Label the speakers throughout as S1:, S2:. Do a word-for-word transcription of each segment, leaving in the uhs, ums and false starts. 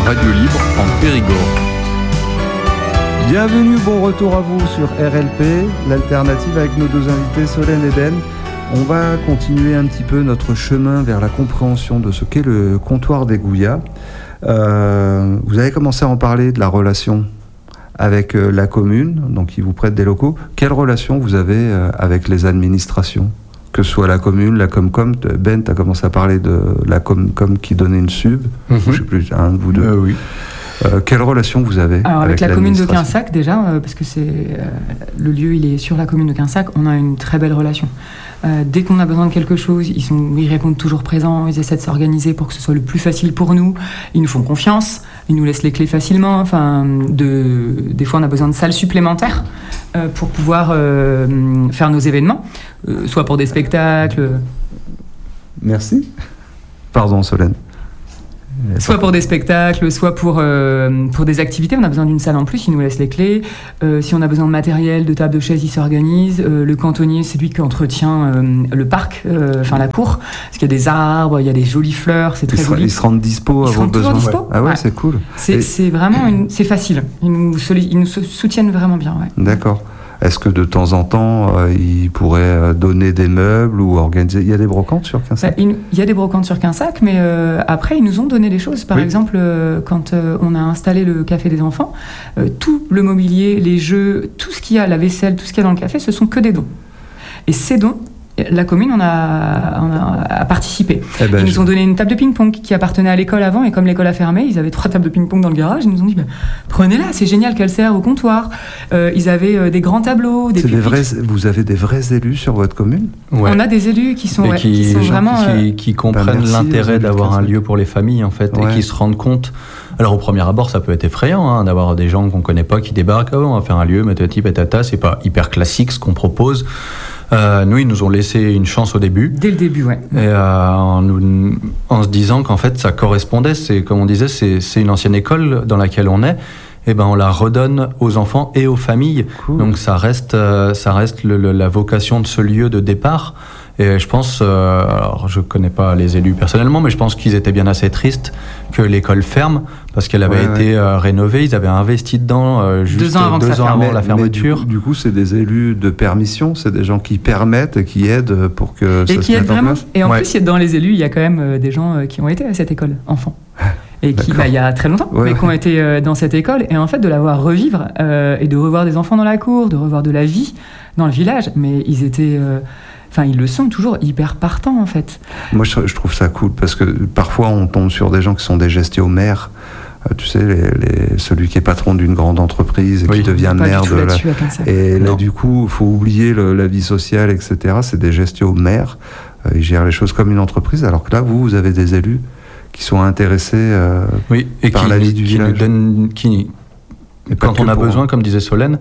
S1: Radio Libre en Périgord.
S2: Bienvenue, bon retour à vous sur R L P, l'alternative avec nos deux invités Solène et Ben. On va continuer un petit peu notre chemin vers la compréhension de ce qu'est le comptoir des Gouillas. Euh, vous avez commencé à en parler de la relation avec euh, la commune, donc ils vous prêtent des locaux. Quelle relation vous avez euh, avec les administrations ? Que ce soit la commune, la Comcom. Ben, tu as commencé à parler de la Comcom qui donnait une sub. Mm-hmm. Je ne sais plus, un de vous deux.
S3: Euh, oui.
S2: Euh, quelle relation vous avez
S4: Alors, avec,
S2: avec
S4: la commune de Quinsac déjà, euh, parce que c'est euh, le lieu il est sur la commune de Quinsac, on a une très belle relation. Euh, dès qu'on a besoin de quelque chose, ils, sont, ils répondent toujours présents, ils essaient de s'organiser pour que ce soit le plus facile pour nous, ils nous font confiance, ils nous laissent les clés facilement, enfin, de, des fois on a besoin de salles supplémentaires euh, pour pouvoir euh, faire nos événements, euh, soit pour des spectacles.
S2: Merci. Pardon Solène.
S4: Soit pour des spectacles, soit pour, euh, pour des activités. On a besoin d'une salle en plus, ils nous laissent les clés. Euh, si on a besoin de matériel, de table, de chaise, ils s'organisent. Euh, le cantonnier, c'est lui qui entretient euh, le parc, enfin euh, la cour. Parce qu'il y a des arbres, il y a des jolies fleurs, c'est très
S2: ils
S4: joli.
S2: Ils se rendent dispo à vos besoins.
S4: Dispo.
S2: Ah ouais,
S4: ouais.
S2: c'est cool.
S4: C'est,
S2: Et...
S4: c'est vraiment une, c'est facile. Ils nous, soli- ils nous soutiennent vraiment bien. Ouais.
S2: D'accord. Est-ce que de temps en temps, euh, ils pourraient donner des meubles ou organiser... Il y a des brocantes sur Quinsac ?
S4: Il y a des brocantes sur Quinsac, mais euh, après, ils nous ont donné des choses. Par oui. exemple, euh, quand euh, on a installé le café des enfants, euh, tout le mobilier, les jeux, tout ce qu'il y a, la vaisselle, tout ce qu'il y a dans le café, ce sont que des dons. Et ces dons, la commune en a, en a, a participé. Eh ben, ils nous je... ont donné une table de ping-pong qui appartenait à l'école avant, et comme l'école a fermé, ils avaient trois tables de ping-pong dans le garage. Ils nous ont dit bah, prenez-la, c'est génial qu'elle sert au comptoir. Euh, ils avaient euh, des grands tableaux. Des
S2: des vrais, vous avez des vrais élus sur votre commune ?
S4: Ouais. On a des élus qui sont,
S3: et
S4: ouais,
S3: qui,
S4: qui sont vraiment
S3: qui, qui, qui comprennent bah, merci, l'intérêt d'avoir un lieu pour les familles en fait, ouais. et qui se rendent compte. Alors au premier abord, ça peut être effrayant hein, d'avoir des gens qu'on connaît pas qui débarquent. Oh, on va faire un lieu, matati patata. C'est pas hyper classique ce qu'on propose. Euh, nous, ils nous ont laissé une chance au début.
S4: Dès le début, ouais.
S3: Et euh, en, nous, en se disant qu'en fait, ça correspondait. C'est comme on disait, c'est, c'est une ancienne école dans laquelle on est. Et ben, on la redonne aux enfants et aux familles. Cool. Donc, ça reste, euh, ça reste le, le, la vocation de ce lieu de départ. Et je pense, euh, alors je connais pas les élus personnellement, mais je pense qu'ils étaient bien assez tristes que l'école ferme parce qu'elle avait ouais, été ouais. Euh, rénovée. Ils avaient investi dedans euh, juste
S4: deux ans avant,
S3: deux ans avant la fermeture.
S2: Du coup, du coup, c'est des élus de permission, c'est des gens qui permettent et qui aident pour que
S4: et
S2: ça
S4: qui
S2: se mette
S4: vraiment.
S2: en place.
S4: Et en
S3: ouais.
S4: plus, dans les élus, il y a quand même euh, des gens euh, qui ont été à cette école, enfants. Et qui, bah, il y a très longtemps, ouais, mais ouais. qui ont été euh, dans cette école. Et en fait, de la voir revivre euh, et de revoir des enfants dans la cour, de revoir de la vie dans le village. Mais ils étaient... Euh, Enfin, ils le sont toujours hyper partants, en fait.
S2: Moi, je, je trouve ça cool, parce que parfois, on tombe sur des gens qui sont des gestionnaires. Euh, tu sais, les, les, celui qui est patron d'une grande entreprise et oui. qui devient maire de la... Et là, non. du coup, il faut oublier le, la vie sociale, et cetera. C'est des gestionnaires. Euh, ils gèrent les choses comme une entreprise, alors que là, vous, vous avez des élus qui sont intéressés euh,
S3: oui, et par qui, la vie du qui village. Nous donne, qui, quand on a besoin, un... comme disait Solène,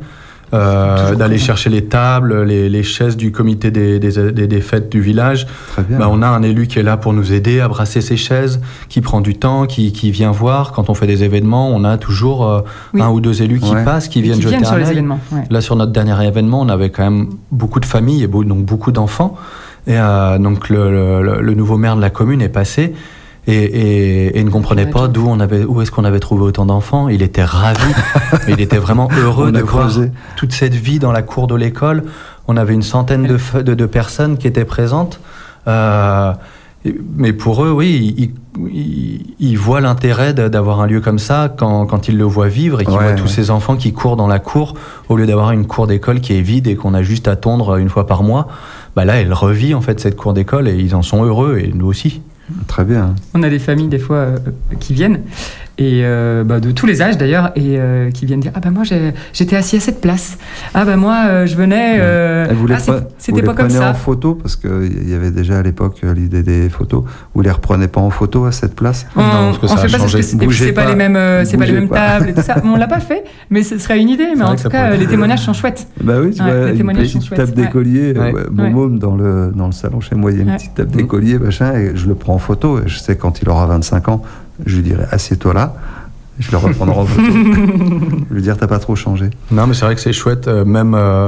S3: Euh, d'aller cool. chercher les tables, les, les chaises du comité des, des, des, des fêtes du village. Bah, on a un élu qui est là pour nous aider à brasser ces chaises, qui prend du temps, qui, qui vient voir. Quand on fait des événements, on a toujours euh, oui. un ou deux élus qui ouais. passent, qui viennent
S4: qui
S3: jeter
S4: viennent
S3: un œil.
S4: Ouais.
S3: Là, sur notre dernier événement, on avait quand même beaucoup de familles et beau, donc beaucoup d'enfants. Et euh, donc le, le, le nouveau maire de la commune est passé. Et, et, et il ne comprenait pas d'où on avait, où est-ce qu'on avait trouvé autant d'enfants. Il était ravi, il était vraiment heureux de voir toute cette vie dans la cour de l'école. On avait une centaine de, de, de personnes qui étaient présentes. Euh, mais pour eux, oui, ils, ils, ils voient l'intérêt d'avoir un lieu comme ça quand, quand ils le voient vivre et qu'ils ouais, voient tous ouais. ces enfants qui courent dans la cour au lieu d'avoir une cour d'école qui est vide et qu'on a juste à tondre une fois par mois. Bah là, elle revit en fait cette cour d'école et ils en sont heureux et nous aussi.
S2: Très bien.
S4: On a des familles des fois euh, qui viennent et euh, bah, de tous les âges d'ailleurs et euh, qui viennent dire ah bah moi j'ai, j'étais assis à cette place, ah bah moi euh, je venais euh,
S2: vous les
S4: ah,
S2: pre-
S4: c'était
S2: vous
S4: pas
S2: les
S4: comme ça
S2: en photo parce qu'il y avait déjà à l'époque l'idée des photos, vous les reprenez pas en photo à cette place?
S4: On, non parce que ça on fait a pas changé. C'est, et puis c'est pas, pas les mêmes euh, c'est pas les mêmes pas. tables et tout ça. On l'a pas fait mais ce serait une idée mais en tout cas les témoignages sont chouettes.
S2: Bah oui tu
S4: ouais,
S2: vois
S4: les
S2: une petite table d'écolier, mon môme dans le dans le salon chez moi il y a une petite table d'écolier machin et je le prends en photo et je sais quand il aura vingt-cinq ans je lui dirai assieds-toi là. Je le reprendrai en photo. Je veux dire, t'as pas trop changé.
S3: Non, mais c'est vrai que c'est chouette. Euh, même, euh,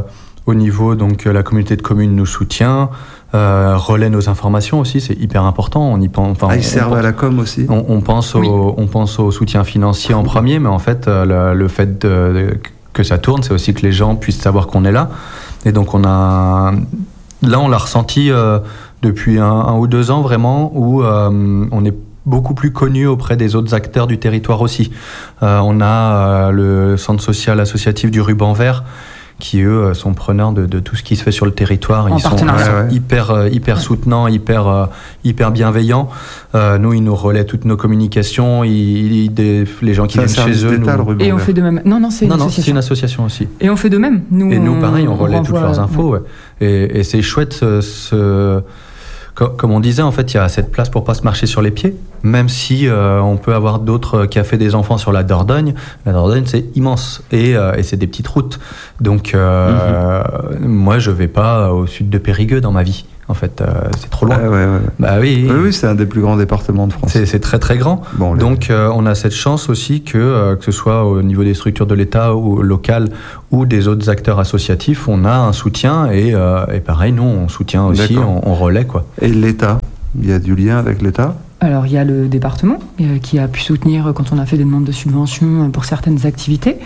S3: Au niveau, donc, la communauté de communes nous soutient, euh, relaie nos informations aussi, c'est hyper important. On y pense, enfin,
S2: ah, ils
S3: on,
S2: servent
S3: on,
S2: à la com aussi.
S3: On, on, pense
S4: oui.
S3: au, on pense au soutien financier en premier, mais en fait, euh, le, le fait de, de, que ça tourne, c'est aussi que les gens puissent savoir qu'on est là. Et donc, on a, là, on l'a ressenti euh, depuis un, un ou deux ans vraiment, où euh, on est beaucoup plus connu auprès des autres acteurs du territoire aussi. Euh, on a euh, le centre social associatif du Ruban Vert, qui eux sont preneurs de, de tout ce qui se fait sur le territoire.
S4: En
S3: ils sont,
S4: ouais,
S3: sont hyper, euh, hyper soutenants, hyper, euh, hyper bienveillants. Euh, nous, ils nous relaient toutes nos communications. Ils, ils, des, les gens qui
S2: ça,
S3: viennent chez eux.
S2: Nous...
S3: Nous...
S4: Et on fait de même. Non, non, c'est une
S3: non, non,
S4: association.
S3: c'est une association aussi.
S4: Et on fait de même. Nous,
S3: et nous, pareil, on, on relaie
S4: renvoie,
S3: toutes leurs infos. Ouais. Ouais. Et, et c'est chouette ce. ce... Comme on disait, en fait, il y a cette place pour pas se marcher sur les pieds, même si euh, on peut avoir d'autres cafés des enfants sur la Dordogne. La Dordogne, c'est immense et, euh, et c'est des petites routes. Donc, euh, mm-hmm. moi, je vais pas au sud de Périgueux dans ma vie. En fait, euh, c'est trop loin.
S2: Ah, ouais, ouais.
S3: Bah oui.
S2: Oui, oui, c'est un des plus grands départements de France.
S3: C'est, c'est très très grand.
S2: Bon, les...
S3: Donc, euh, on a cette chance aussi que euh, que ce soit au niveau des structures de l'État ou local ou des autres acteurs associatifs, on a un soutien et, euh, et pareil, nous, on soutient aussi, on, on relaie quoi.
S2: Et l'État, il y a du lien avec l'État ?
S4: Alors, il y a le département euh, qui a pu soutenir quand on a fait des demandes de subventions pour certaines activités.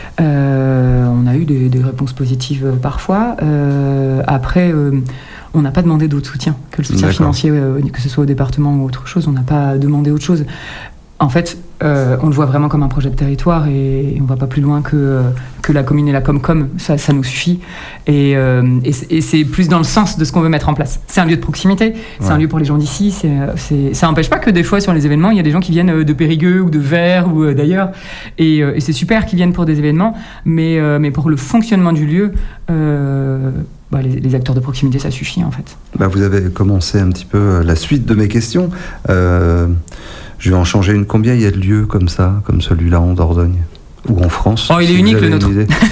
S4: Euh, on a eu des, des réponses positives euh, parfois. Euh, après, euh, on n'a pas demandé d'autre soutien que le soutien D'accord. financier, euh, que ce soit au département ou autre chose. On n'a pas demandé autre chose. En fait, euh, on le voit vraiment comme un projet de territoire et on ne va pas plus loin que, euh, que la commune et la Comcom, ça, ça nous suffit. Et, euh, et, c'est, et c'est plus dans le sens de ce qu'on veut mettre en place. C'est un lieu de proximité, c'est ouais. un lieu pour les gens d'ici. C'est, c'est, ça n'empêche pas que des fois sur les événements, il y a des gens qui viennent de Périgueux ou de Vers ou d'ailleurs. Et, et c'est super qu'ils viennent pour des événements, mais, euh, mais pour le fonctionnement du lieu... Euh, Bah, les, les acteurs de proximité, ça suffit en fait.
S2: Bah, vous avez commencé un petit peu la suite de mes questions. Euh, je vais en changer une. Combien il y a de lieux comme ça, comme celui-là en Dordogne ou en France?
S4: Oh, il est
S2: si
S4: unique le nôtre.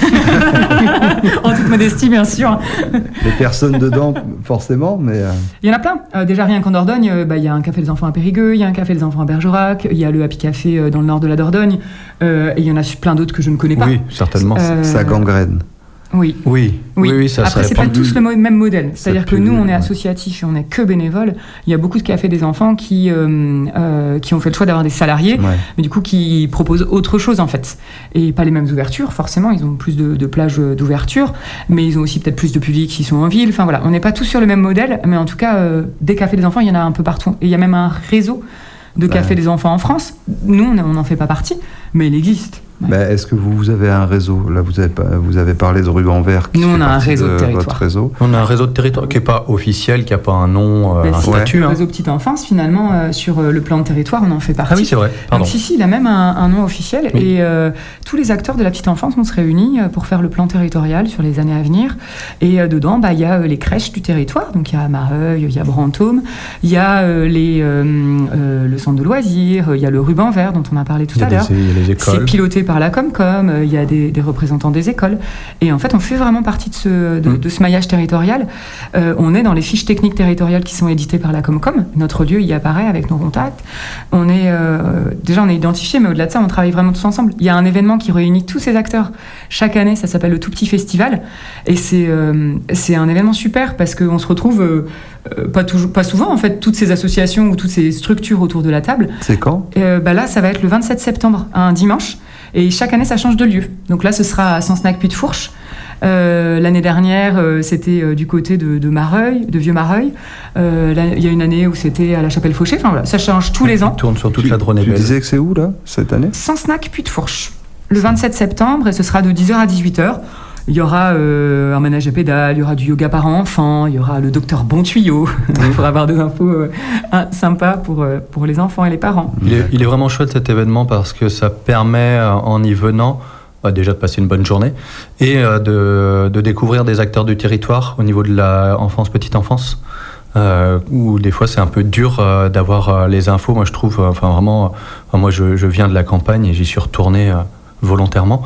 S4: En toute modestie, bien sûr.
S2: Les personnes dedans, forcément, mais... Euh...
S4: Il y en a plein. Euh, déjà, rien qu'en Dordogne, euh, bah, il y a un café des enfants à Périgueux, il y a un café des enfants à Bergerac, il y a le Happy Café euh, dans le nord de la Dordogne, euh, et il y en a plein d'autres que je ne connais pas.
S3: Oui, certainement.
S4: Euh...
S2: Ça gangrène.
S4: Oui.
S3: Oui.
S4: Oui.
S3: oui, oui, ça
S4: Après, c'est pas tous le même modèle. C'est-à-dire que nous, on est associatif et on n'est que bénévoles. Il y a beaucoup de cafés des enfants qui, euh, euh, qui ont fait le choix d'avoir des salariés, ouais. mais du coup, qui proposent autre chose, en fait. Et pas les mêmes ouvertures, forcément. Ils ont plus de, de plages d'ouverture, mais ils ont aussi peut-être plus de public s'ils sont en ville. Enfin, voilà. On n'est pas tous sur le même modèle, mais en tout cas, euh, des cafés des enfants, il y en a un peu partout. Et il y a même un réseau de cafés ouais. des enfants en France. Nous, on n'en fait pas partie, mais il existe.
S2: Ouais. Bah, est-ce que vous, vous avez un réseau? Là, vous avez, vous avez parlé de Ruban Vert.
S4: Nous, on a un réseau de, de territoire.
S2: Votre réseau.
S3: On a un réseau de territoire qui n'est pas officiel, qui n'a pas un nom, euh, un si, statut. Le
S4: hein. réseau Petite Enfance, finalement, euh, sur euh, le plan de territoire, on en fait partie.
S3: Ah oui, c'est vrai. Pardon.
S4: Donc, si, si, il a même un, un nom officiel. Oui. Et euh, tous les acteurs de la Petite Enfance, on se réunit pour faire le plan territorial sur les années à venir. Et euh, dedans, bah, il y a euh, les crèches du territoire. Donc, il y a Mareuil, il y a Brantôme, il y a euh, les, euh, euh, le centre de loisirs, il y a le Ruban Vert dont on a parlé tout à l'heure.
S3: Il y a les écoles.
S4: C'est piloté par la Comcom. Il y a des, des représentants des écoles. Et en fait, on fait vraiment partie de ce, de, mmh. de ce maillage territorial. Euh, on est dans les fiches techniques territoriales qui sont éditées par la Comcom. Notre lieu y apparaît avec nos contacts. On est, euh, déjà, on est identifié, mais au-delà de ça, on travaille vraiment tous ensemble. Il y a un événement qui réunit tous ces acteurs chaque année. Ça s'appelle le Tout Petit Festival. Et c'est, euh, c'est un événement super parce qu'on se retrouve... Euh, Euh, pas, toujours, pas souvent en fait, toutes ces associations ou toutes ces structures autour de la table.
S2: C'est quand
S4: euh, bah Là, ça va être le vingt-sept septembre, un dimanche. Et chaque année, ça change de lieu. Donc là, ce sera à Sancenac Puy de Fourche. Euh, l'année dernière, euh, c'était euh, du côté de, de Mareuil, de Vieux-Mareuil. Euh, il y a une année où c'était à la Chapelle-Fauché. Enfin voilà, ça change tous les ans.
S3: Ça tourne sur toute
S2: tu,
S3: la Drône et Belle.
S2: Tu disais que c'est où là, cette année?
S4: Sancenac Puy de Fourche. Le vingt-sept septembre, et ce sera de dix heures à dix-huit heures. Il y aura euh, un manège à pédales, il y aura du yoga parents-enfants, il y aura le docteur Bon Tuyau pour avoir des infos euh, sympas pour, euh, pour les enfants et les parents.
S3: Il est, il est vraiment chouette cet événement parce que ça permet, euh, en y venant, euh, déjà de passer une bonne journée et euh, de, de découvrir des acteurs du territoire au niveau de la enfance, petite enfance. Euh, où des fois c'est un peu dur euh, d'avoir euh, les infos. Moi je trouve, euh, enfin vraiment, euh, moi je, je viens de la campagne et j'y suis retourné euh, volontairement.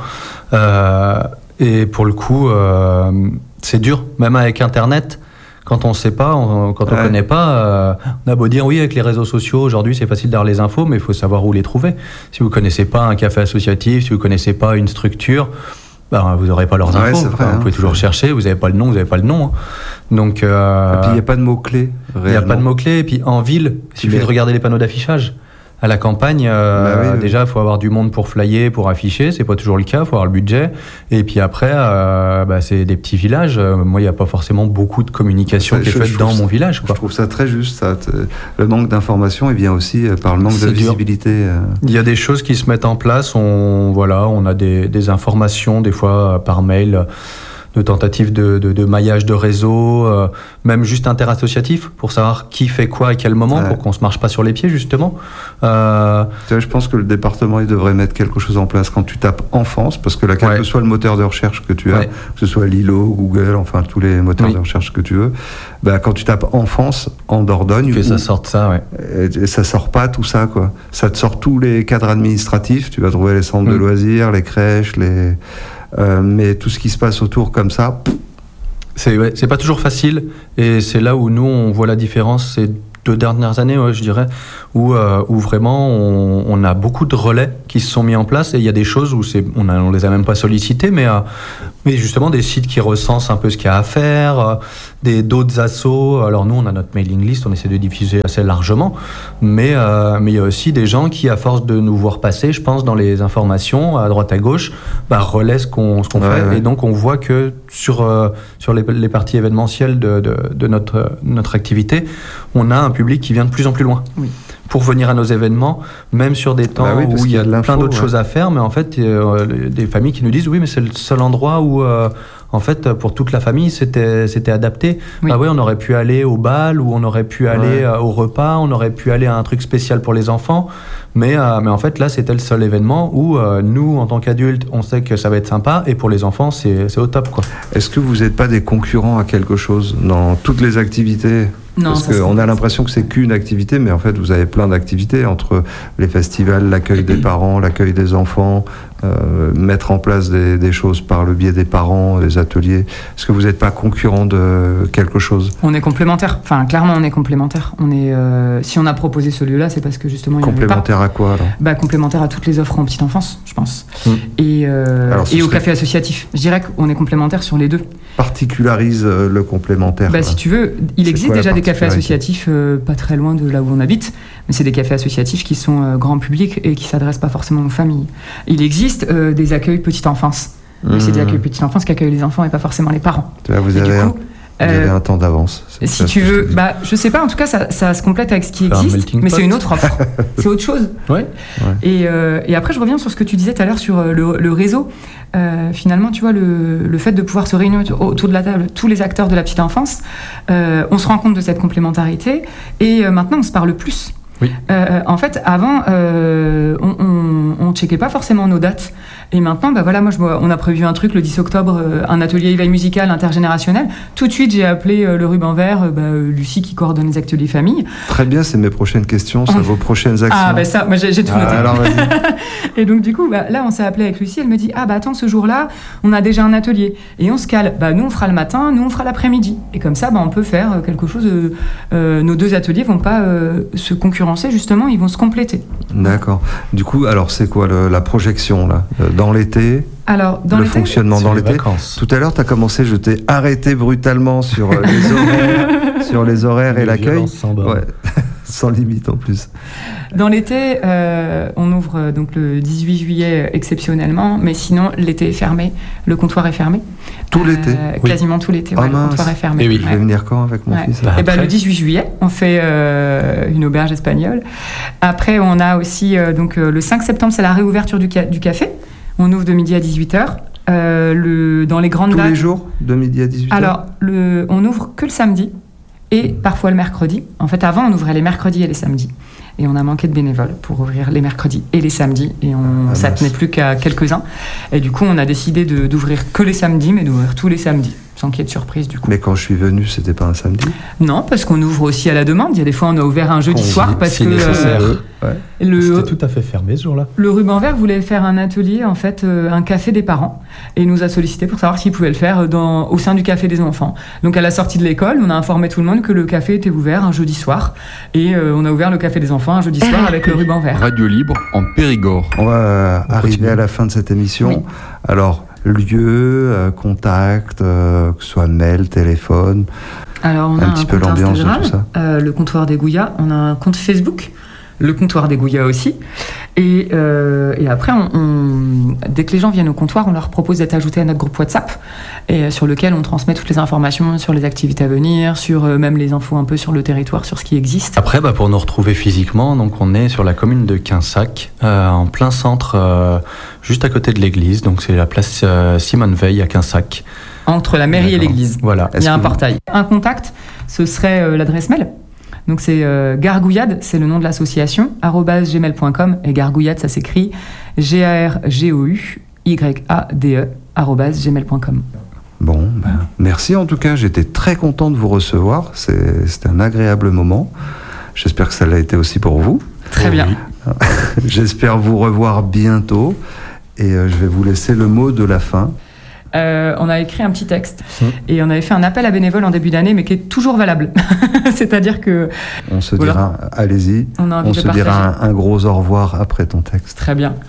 S3: Euh, Et pour le coup, euh, c'est dur, même avec Internet. Quand on ne sait pas, on, quand on ne ouais. connaît pas, euh, on a beau dire oui, avec les réseaux sociaux, aujourd'hui, c'est facile d'avoir les infos, mais il faut savoir où les trouver. Si vous ne connaissez pas un café associatif, si vous ne connaissez pas une structure, ben, vous n'aurez pas leurs
S2: Ouais,
S3: infos.
S2: c'est vrai,
S3: Enfin,
S2: hein.
S3: vous pouvez toujours chercher, vous n'avez pas le nom, vous n'avez pas le nom. Hein. Donc, euh,
S2: et puis il n'y a pas de mots-clés.
S3: il n'y a pas de mots-clés. Et puis en ville, il suffit
S2: Mais...
S3: de regarder les panneaux d'affichage. À la campagne, euh,
S2: bah oui, oui.
S3: déjà, il faut avoir du monde pour flyer, pour afficher. C'est pas toujours le cas. Il faut avoir le budget. Et puis après, euh, bah, c'est des petits villages. Euh, moi, il n'y a pas forcément beaucoup de communication
S2: Ça,
S3: qui est
S2: je,
S3: faite
S2: je
S3: dans
S2: ça,
S3: mon village. Quoi.
S2: Je trouve ça très juste. Ça. Le manque d'information, il vient aussi par le manque
S3: C'est
S2: de
S3: dur.
S2: visibilité. Euh...
S3: Il y a des choses qui se mettent en place. On, voilà, on a des, des informations, des fois par mail, de tentatives de, de, de maillage de réseau, euh, même juste interassociatif, pour savoir qui fait quoi à quel moment, ouais. pour qu'on ne se marche pas sur les pieds, justement. Euh...
S2: Tu vois, je pense que le département il devrait mettre quelque chose en place quand tu tapes enfance, parce que là, quel ouais. que soit le moteur de recherche que tu as, ouais. que ce soit Lilo, Google, enfin tous les moteurs oui. de recherche que tu veux, bah, quand tu tapes enfance en Dordogne,
S3: que
S2: où,
S3: ça sorte ça, ouais.
S2: Et, et ça sort pas tout ça, quoi. Ça te sort tous les cadres administratifs, tu vas trouver les centres mmh. de loisirs, les crèches, les... Euh, mais tout ce qui se passe autour comme ça...
S3: C'est, ouais, c'est pas toujours facile, et c'est là où nous, on voit la différence ces deux dernières années, ouais, je dirais, où, euh, où vraiment, on, on a beaucoup de relais qui se sont mis en place, et il y a des choses où c'est, on, a, on les a même pas sollicités, mais, euh, mais justement des sites qui recensent un peu ce qu'il y a à faire, euh, des, d'autres assos. Alors nous, on a notre mailing list, on essaie de diffuser assez largement, mais euh, mais il y a aussi des gens qui, à force de nous voir passer, je pense, dans les informations, à droite à gauche, bah, relaient ce qu'on, ce qu'on ouais, fait, ouais. et donc on voit que sur, euh, sur les, les parties événementielles de, de, de notre, notre activité, on a un public qui vient de plus en plus loin. Oui. Pour venir à nos événements, même sur des temps bah oui, où il y a, y a plein d'autres ouais. choses à faire, mais en fait, euh, des familles qui nous disent oui, mais c'est le seul endroit où, euh, en fait, pour toute la famille, c'était, c'était adapté. Oui. Bah oui, on aurait pu aller au bal, ou on aurait pu aller ouais. euh, au repas, on aurait pu aller à un truc spécial pour les enfants, mais, euh, mais en fait, là, c'était le seul événement où euh, nous, en tant qu'adultes, on sait que ça va être sympa, et pour les enfants, c'est, c'est au top, quoi.
S2: Est-ce que vous n'êtes pas des concurrents à quelque chose dans toutes les activités ?
S4: Non,
S2: parce qu'on a l'impression que c'est qu'une activité, mais en fait, vous avez plein d'activités entre les festivals, l'accueil des parents, l'accueil des enfants, euh, mettre en place des, des choses par le biais des parents, des ateliers. Est-ce que vous n'êtes pas concurrent de quelque chose ?
S4: On est complémentaires. Enfin, clairement, on est complémentaires. On est, euh, si on a proposé ce lieu-là, c'est parce que justement, il n'y avait pas.
S2: Complémentaire à quoi, alors ?
S4: Bah, complémentaire à toutes les offres en petite enfance, je pense. Mmh. Et, euh, alors, et au café associatif. Je dirais qu'on est complémentaires sur les deux.
S2: Particularise euh, le complémentaire.
S4: Bah, si tu veux, il c'est existe déjà des cafés associatifs euh, pas très loin de là où on habite, mais c'est des cafés associatifs qui sont euh, grand public et qui ne s'adressent pas forcément aux familles. Il existe euh, des accueils petite enfance, mais mmh. c'est des accueils petite enfance qui accueillent les enfants et pas forcément les parents.
S2: Là, vous, avez, coup, un, vous euh, avez un temps d'avance.
S4: Si tu veux, bah, je sais pas, en tout cas ça, ça se complète avec ce qui Faire existe, mais pot. C'est une autre offre, c'est autre chose.
S3: Ouais.
S4: Ouais. Et, euh, et après je reviens sur ce que tu disais tout à l'heure sur le, le réseau. Euh, finalement, tu vois, le, le fait de pouvoir se réunir autour de la table, tous les acteurs de la petite enfance, euh, on se rend compte de cette complémentarité et euh, maintenant on se parle plus.
S3: Oui.
S4: Euh, en fait, avant, euh, on ne checkait pas forcément nos dates. Et maintenant, bah voilà, moi, je, on a prévu un truc le dix octobre, euh, un atelier éveil musical intergénérationnel. Tout de suite, j'ai appelé euh, le ruban vert, euh, bah, euh, Lucie qui coordonne les ateliers famille.
S2: Très bien, c'est mes prochaines questions, c'est vos prochaines actions.
S4: Ah, bah ça, moi j'ai, j'ai tout noté.
S2: Ah, alors, vas-y.
S4: Et donc, du coup, bah, là, on s'est appelé avec Lucie. Elle me dit, ah, bah attends, ce jour-là, on a déjà un atelier. Et on se cale. Bah, nous, on fera le matin, nous, on fera l'après-midi. Et comme ça, bah, on peut faire quelque chose. Euh, euh, nos deux ateliers vont pas euh, se concurrencer, justement, ils vont se compléter.
S2: D'accord. Du coup, alors, c'est quoi le, la projection, là ? Dans l'été ?
S4: Alors, dans
S2: le
S4: l'été,
S2: fonctionnement dans l'été.
S3: Vacances.
S2: Tout à l'heure, tu as commencé, je t'ai arrêté brutalement sur euh, les horaires, sur les horaires et l'accueil.
S3: Sans,
S2: ouais. Sans limite en plus.
S4: Dans l'été, euh, on ouvre donc le dix-huit juillet exceptionnellement, mais sinon l'été est fermé, le comptoir est fermé.
S2: Tout l'été
S4: euh, oui. Quasiment tout l'été, ouais,
S2: oh,
S4: le comptoir est fermé.
S2: Et oui. Je vais ouais. venir quand avec mon
S4: ouais.
S2: fils
S4: Et ben, le dix-huit juillet, on fait euh, une auberge espagnole. Après, on a aussi euh, donc euh, le cinq septembre, c'est la réouverture du, ca- du café. On ouvre de midi à dix-huit heures. Euh, le, dans les grandes
S2: Tous
S4: dates,
S2: les jours, de midi à dix-huit heures.
S4: Alors, le, on ouvre que le samedi et parfois le mercredi. En fait, avant, on ouvrait les mercredis et les samedis. Et on a manqué de bénévoles pour ouvrir les mercredis et les samedis. Et on, ah, ça tenait plus qu'à quelques-uns. Et du coup, on a décidé de, d'ouvrir que les samedis, mais d'ouvrir tous les samedis, sans qu'il y ait de surprise, du coup.
S2: Mais quand je suis venu, c'était pas un samedi ?
S4: Non, parce qu'on ouvre aussi à la demande. Il y a des fois, on a ouvert un jeudi on soir, parce
S3: si
S4: que...
S3: nécessaire.
S4: Euh,
S3: ouais. le, C'était tout à fait fermé, ce jour-là.
S4: Le ruban vert voulait faire un atelier, en fait, euh, un café des parents. Et il nous a sollicité pour savoir s'il pouvait le faire dans, au sein du café des enfants. Donc, à la sortie de l'école, on a informé tout le monde que le café était ouvert un jeudi soir. Et euh, on a ouvert le café des enfants un jeudi soir avec le ruban vert.
S1: Radio Libre en Périgord.
S2: On va euh, arriver à la fin de cette émission. Oui. Alors, lieu, euh, contact, euh, que ce soit mail, téléphone.
S4: Alors, on a
S2: un
S4: un
S2: petit peu
S4: compte
S2: l'ambiance de
S4: Instagram,
S2: tout ça.
S4: euh, le comptoir des Gouillas. On a un compte Facebook, le comptoir des Gouillas aussi. Et, euh, et après, on, on, dès que les gens viennent au comptoir, on leur propose d'être ajoutés à notre groupe WhatsApp, et sur lequel on transmet toutes les informations sur les activités à venir, sur euh, même les infos un peu sur le territoire, sur ce qui existe.
S3: Après, bah, pour nous retrouver physiquement, donc on est sur la commune de Quinsac, euh, en plein centre, euh, juste à côté de l'église. Donc c'est la place euh, Simone Veil à Quinsac.
S4: Entre la mairie
S3: D'accord.
S4: et l'église.
S3: Voilà.
S4: Il y a
S2: Est-ce
S4: un
S2: que
S4: portail. Un contact, ce serait euh, l'adresse mail. Donc c'est euh, Gargouillade, c'est le nom de l'association, arobase gmail point com, et Gargouillade, ça s'écrit G A R G O U Y A D E, arobase gmail point com.
S2: Bon, ben, merci en tout cas, j'étais très content de vous recevoir, c'est, c'était un agréable moment. J'espère que ça l'a été aussi pour vous.
S4: Très
S3: Oh,
S4: bien.
S3: oui.
S2: J'espère vous revoir bientôt, et euh, je vais vous laisser le mot de la fin.
S4: Euh, on a écrit un petit texte
S3: Mmh.
S4: et on avait fait un appel à bénévoles en début d'année, mais qui est toujours valable. C'est-à-dire que
S2: On se
S4: Voilà.
S2: dira, allez-y,
S4: on a envie
S2: on
S4: de
S2: se
S4: partager.
S2: dira un, un gros au revoir après ton texte.
S4: Très bien.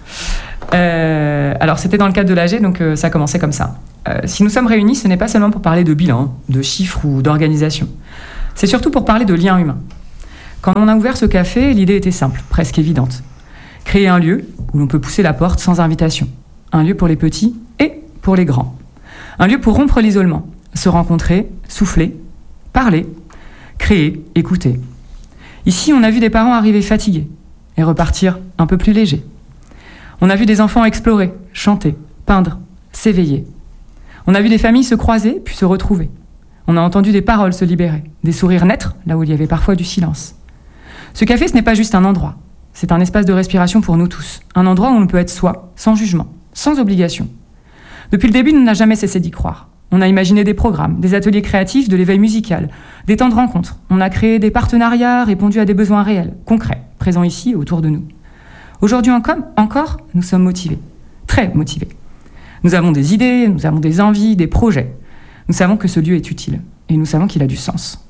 S4: Euh, alors, c'était dans le cadre de l'A G, donc euh, ça commençait comme ça. Euh, si nous sommes réunis, ce n'est pas seulement pour parler de bilan, de chiffres ou d'organisation. C'est surtout pour parler de liens humains. Quand on a ouvert ce café, l'idée était simple, presque évidente. Créer un lieu où l'on peut pousser la porte sans invitation. Un lieu pour les petits et pour les grands. Un lieu pour rompre l'isolement, se rencontrer, souffler, parler, créer, écouter. Ici, on a vu des parents arriver fatigués et repartir un peu plus légers. On a vu des enfants explorer, chanter, peindre, s'éveiller. On a vu des familles se croiser puis se retrouver. On a entendu des paroles se libérer, des sourires naître là où il y avait parfois du silence. Ce café, ce n'est pas juste un endroit. C'est un espace de respiration pour nous tous. Un endroit où on peut être soi, sans jugement, sans obligation. Depuis le début, on n'a jamais cessé d'y croire. On a imaginé des programmes, des ateliers créatifs, de l'éveil musical, des temps de rencontre. On a créé des partenariats, répondu à des besoins réels, concrets, présents ici et autour de nous. Aujourd'hui encore, nous sommes motivés, très motivés. Nous avons des idées, nous avons des envies, des projets. Nous savons que ce lieu est utile et nous savons qu'il a du sens.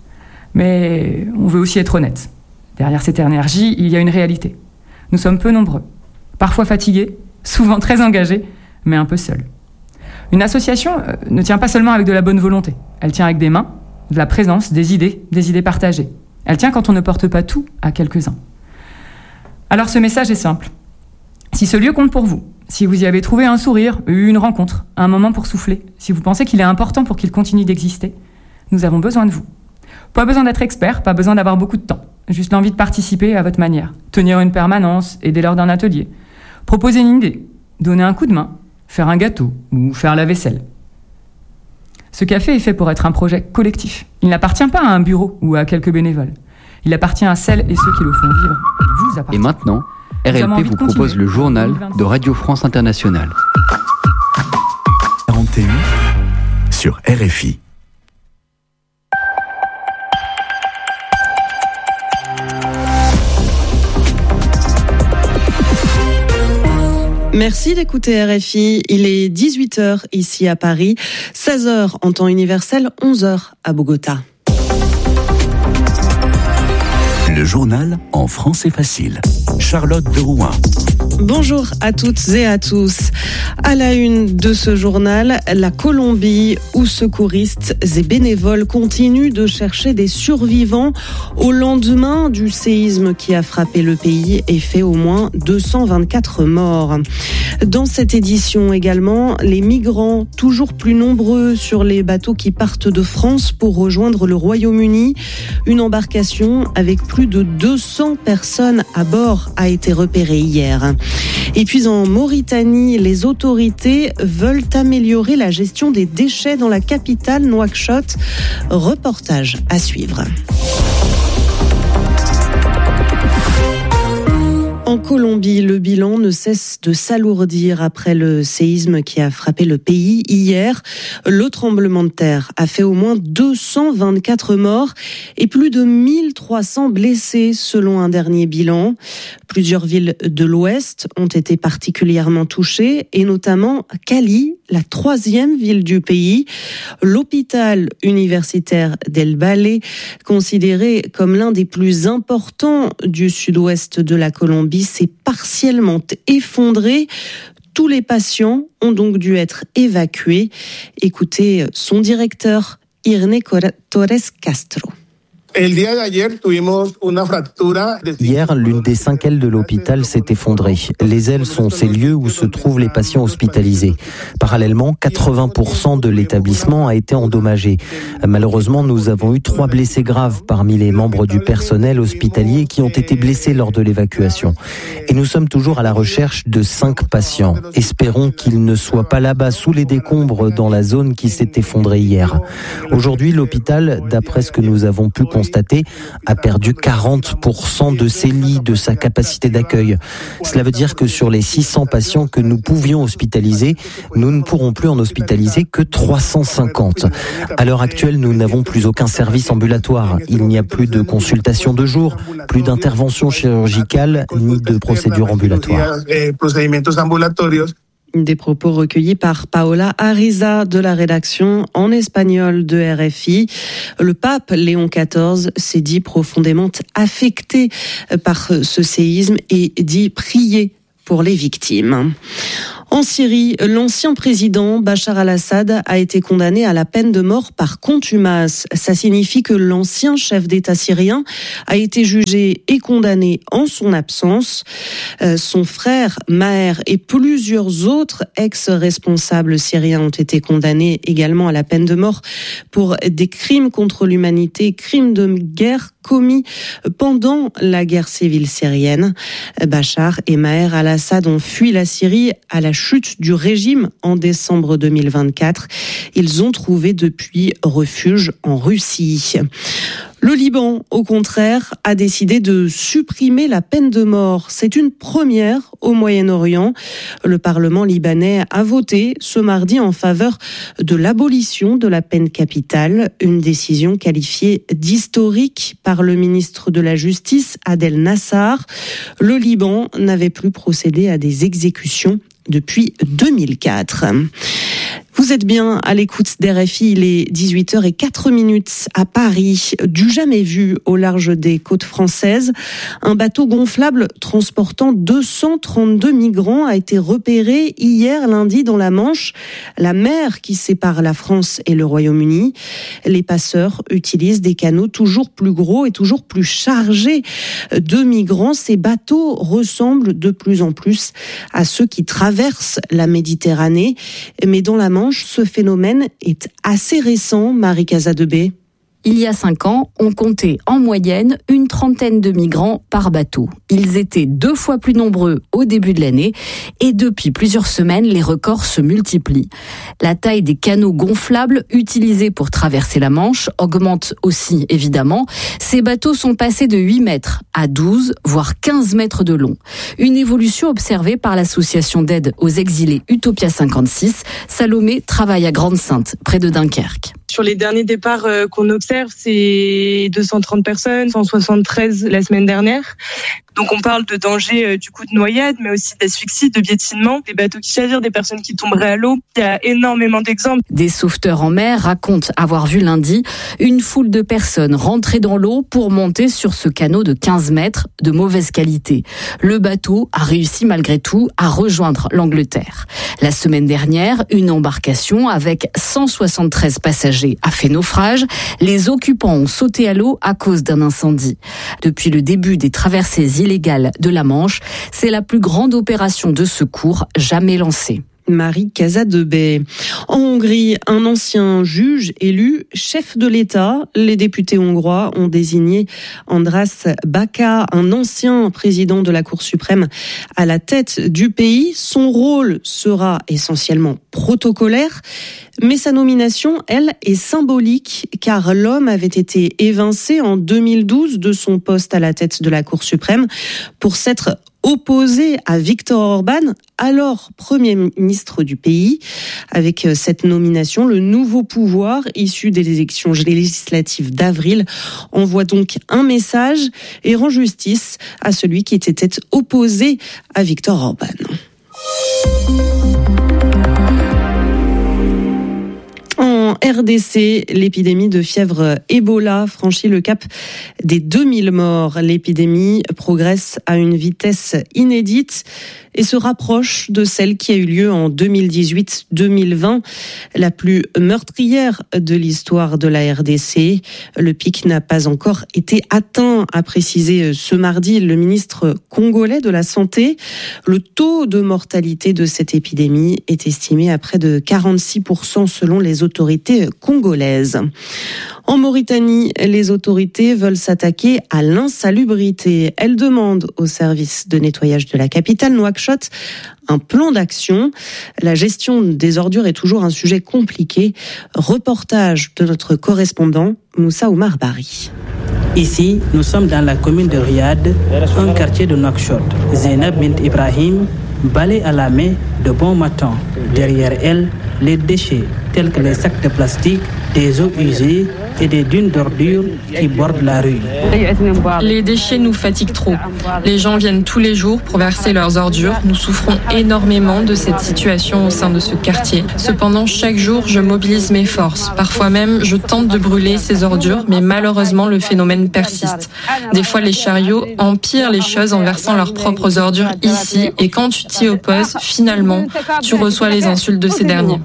S4: Mais on veut aussi être honnête. Derrière cette énergie, il y a une réalité. Nous sommes peu nombreux, parfois fatigués, souvent très engagés, mais un peu seuls. Une association euh, ne tient pas seulement avec de la bonne volonté. Elle tient avec des mains, de la présence, des idées, des idées partagées. Elle tient quand on ne porte pas tout à quelques-uns. Alors ce message est simple. Si ce lieu compte pour vous, si vous y avez trouvé un sourire, une rencontre, un moment pour souffler, si vous pensez qu'il est important pour qu'il continue d'exister, nous avons besoin de vous. Pas besoin d'être expert, pas besoin d'avoir beaucoup de temps. Juste l'envie de participer à votre manière. Tenir une permanence, aider lors d'un atelier. Proposer une idée, donner un coup de main, faire un gâteau ou faire la vaisselle. Ce café est fait pour être un projet collectif. Il n'appartient pas à un bureau ou à quelques bénévoles. Il appartient à celles et ceux qui le font vivre. Il vous appartient.
S1: Et maintenant, R L P
S4: envie
S1: vous
S4: de continuer.
S1: propose le journal de Radio France Internationale.
S5: quarante et un sur R F I.
S6: Merci d'écouter R F I. Il est dix-huit heures ici à Paris, seize heures en temps universel, onze heures à Bogota.
S5: Le journal en français facile. Charlotte de Rouen.
S6: Bonjour à toutes et à tous. À la une de ce journal, la Colombie, où secouristes et bénévoles continuent de chercher des survivants au lendemain du séisme qui a frappé le pays et fait au moins deux cent vingt-quatre morts. Dans cette édition également, les migrants toujours plus nombreux sur les bateaux qui partent de France pour rejoindre le Royaume-Uni. Une embarcation avec plus de deux cents personnes à bord a été repérée hier. Et puis en Mauritanie, les autorités veulent améliorer la gestion des déchets dans la capitale Nouakchott. Reportage à suivre. En Colombie, le bilan ne cesse de s'alourdir après le séisme qui a frappé le pays hier. Le tremblement de terre a fait au moins deux cent vingt-quatre morts et plus de mille trois cents blessés selon un dernier bilan. Plusieurs villes de l'Ouest ont été particulièrement touchées et notamment Cali, la troisième ville du pays. L'hôpital universitaire d'El Valle, considéré comme l'un des plus importants du sud-ouest de la Colombie, s'est partiellement effondré. Tous les patients ont donc dû être évacués. Écoutez son directeur, Irene Torres Castro.
S7: Hier, l'une des cinq ailes de l'hôpital s'est effondrée. Les ailes sont ces lieux où se trouvent les patients hospitalisés. Parallèlement, quatre-vingts pour cent de l'établissement a été endommagé. Malheureusement, nous avons eu trois blessés graves parmi les membres du personnel hospitalier qui ont été blessés lors de l'évacuation. Et nous sommes toujours à la recherche de cinq patients. Espérons qu'ils ne soient pas là-bas sous les décombres dans la zone qui s'est effondrée hier. Aujourd'hui, l'hôpital, d'après ce que nous avons pu constater, constaté, a perdu quarante pour cent de ses lits, de sa capacité d'accueil. Cela veut dire que sur les six cents patients que nous pouvions hospitaliser, nous ne pourrons plus en hospitaliser que trois cent cinquante. À l'heure actuelle, nous n'avons plus aucun service ambulatoire. Il n'y a plus de consultation de jour, plus d'intervention chirurgicale, ni de procédures ambulatoires.
S6: Des propos recueillis par Paola Ariza de la rédaction en espagnol de R F I. Le pape Léon quatorze s'est dit profondément affecté par ce séisme et dit prier pour les victimes. En Syrie, l'ancien président Bachar al-Assad a été condamné à la peine de mort par contumace. Ça signifie que l'ancien chef d'État syrien a été jugé et condamné en son absence. Euh, son frère Maher et plusieurs autres ex-responsables syriens ont été condamnés également à la peine de mort pour des crimes contre l'humanité, crimes de guerre commis pendant la guerre civile syrienne. Bachar et Maher al-Assad ont fui la Syrie à la chute du régime en décembre deux mille vingt-quatre. Ils ont trouvé depuis refuge en Russie. Le Liban, au contraire, a décidé de supprimer la peine de mort. C'est une première au Moyen-Orient. Le Parlement libanais a voté ce mardi en faveur de l'abolition de la peine capitale, une décision qualifiée d'historique par le ministre de la Justice, Adel Nassar. Le Liban n'avait plus procédé à des exécutions depuis deux mille quatre. Vous êtes bien à l'écoute d'R F I, il est dix-huit heures zéro quatre à Paris. Du jamais vu au large des côtes françaises, un bateau gonflable transportant deux cent trente-deux migrants a été repéré hier lundi dans la Manche, la mer qui sépare la France et le Royaume-Uni. Les passeurs utilisent des canots toujours plus gros et toujours plus chargés de migrants. Ces bateaux ressemblent de plus en plus à ceux qui traversent la Méditerranée, mais dans la Manche, ce phénomène est assez récent, Marie Casadebé.
S8: Il y a cinq ans, on comptait en moyenne une trentaine de migrants par bateau. Ils étaient deux fois plus nombreux au début de l'année et depuis plusieurs semaines, les records se multiplient. La taille des canots gonflables utilisés pour traverser la Manche augmente aussi, évidemment. Ces bateaux sont passés de huit mètres à douze, voire quinze mètres de long. Une évolution observée par l'association d'aide aux exilés Utopia cinquante-six. Salomé travaille à Grande-Synthe, près de Dunkerque.
S9: Sur les derniers départs euh, qu'on observe, c'est deux cent trente personnes, cent soixante-treize la semaine dernière. Donc on parle de danger euh, du coup de noyade, mais aussi d'asphyxie, de piétinement, des bateaux qui chavirent, des personnes qui tomberaient à l'eau. Il y a énormément d'exemples.
S8: Des sauveteurs en mer racontent avoir vu lundi une foule de personnes rentrer dans l'eau pour monter sur ce canot de quinze mètres de mauvaise qualité. Le bateau a réussi malgré tout à rejoindre l'Angleterre. La semaine dernière, une embarcation avec cent soixante-treize passagers a fait naufrage. Les occupants ont sauté à l'eau à cause d'un incendie. Depuis le début des traversées illégales de la Manche, c'est la plus grande opération de secours jamais lancée.
S6: Marie Casadebé. En Hongrie, un ancien juge élu chef de l'État. Les députés hongrois ont désigné András Baka, un ancien président de la Cour suprême, à la tête du pays. Son rôle sera essentiellement protocolaire, mais sa nomination, elle, est symbolique, car l'homme avait été évincé en deux mille douze de son poste à la tête de la Cour suprême pour s'être opposé à Viktor Orban, alors Premier ministre du pays. Avec cette nomination, le nouveau pouvoir issu des élections législatives d'avril envoie donc un message et rend justice à celui qui était opposé à Viktor Orban. En En R D C, l'épidémie de fièvre Ebola franchit le cap des deux mille morts. L'épidémie progresse à une vitesse inédite et se rapproche de celle qui a eu lieu en deux mille dix-huit deux mille vingt, la plus meurtrière de l'histoire de la R D C. Le pic n'a pas encore été atteint, a précisé ce mardi le ministre congolais de la Santé. Le taux de mortalité de cette épidémie est estimé à près de quarante-six pour cent selon les autorités congolaises. En Mauritanie, les autorités veulent s'attaquer à l'insalubrité. Elles demandent au service de nettoyage de la capitale, Nouakchott, un plan d'action. La gestion des ordures est toujours un sujet compliqué. Reportage de notre correspondant, Moussa Oumar Bari.
S10: Ici, nous sommes dans la commune de Riyad, un quartier de Nouakchott. Zainab Bint Ibrahim balaye à la main de bon matin. Derrière elle, les déchets tels que les sacs de plastique, des eaux usées et des dunes d'ordures qui bordent la rue.
S11: Les déchets nous fatiguent trop. Les gens viennent tous les jours pour verser leurs ordures. Nous souffrons énormément de cette situation au sein de ce quartier. Cependant, chaque jour, je mobilise mes forces. Parfois même, je tente de brûler ces ordures, mais malheureusement, le phénomène persiste. Des fois, les chariots empirent les choses en versant leurs propres ordures ici, et quand tu t'y opposes, finalement, tu reçois les insultes de ces derniers.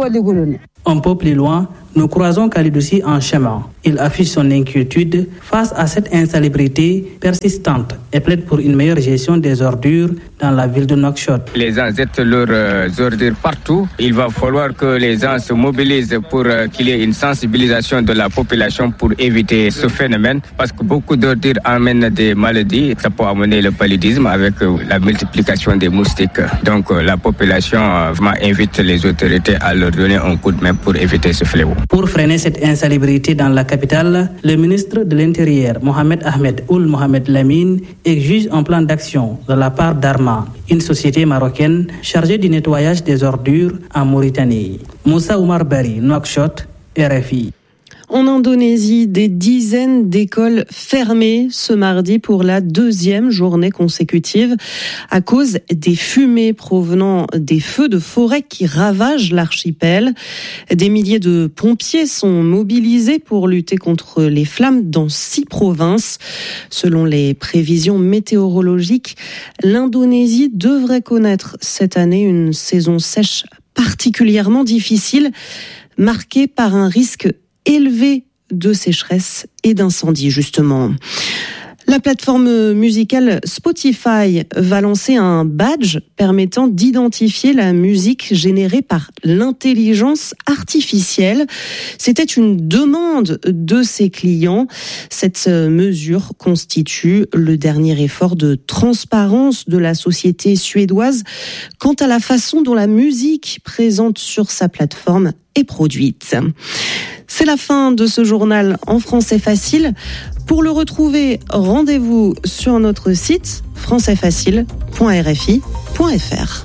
S10: Un peu plus loin, nous croisons Khalidouci en chemin. Il affiche son inquiétude face à cette insalubrité persistante et plaide pour une meilleure gestion des ordures dans la ville de Nouakchott.
S12: Les gens jettent leurs euh, ordures partout. Il va falloir que les gens se mobilisent pour euh, qu'il y ait une sensibilisation de la population pour éviter ce phénomène. Parce que beaucoup d'ordures amènent des maladies. Ça peut amener le paludisme avec euh, la multiplication des moustiques. Donc euh, la population euh, vraiment invite les autorités à leur donner un coup de main pour éviter ce fléau.
S10: Pour freiner cette insalubrité dans la capitale, le ministre de l'Intérieur, Mohamed Ahmed Ould Mohamed Lamine, exige un plan d'action de la part d'Arma, une société marocaine chargée du nettoyage des ordures en Mauritanie. Moussa Oumar Bari, Nouakchott, R F I.
S6: En Indonésie, des dizaines d'écoles fermées ce mardi pour la deuxième journée consécutive à cause des fumées provenant des feux de forêt qui ravagent l'archipel. Des milliers de pompiers sont mobilisés pour lutter contre les flammes dans six provinces. Selon les prévisions météorologiques, l'Indonésie devrait connaître cette année une saison sèche particulièrement difficile, marquée par un risque élevé de sécheresse et d'incendie, justement. La plateforme musicale Spotify va lancer un badge permettant d'identifier la musique générée par l'intelligence artificielle. C'était une demande de ses clients. Cette mesure constitue le dernier effort de transparence de la société suédoise quant à la façon dont la musique présente sur sa plateforme est produite. C'est la fin de ce journal en français facile. Pour le retrouver, rendez-vous sur notre site français facile point r f i point f r.